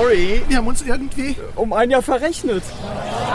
sorry, wir haben uns irgendwie um ein Jahr verrechnet.